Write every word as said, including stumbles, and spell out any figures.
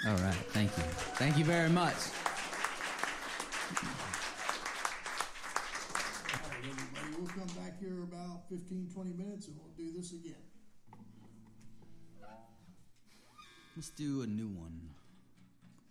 All right, thank you. Thank you very much. All right, everybody, we'll come back here about fifteen, twenty minutes and we'll do this again. Let's do a new one.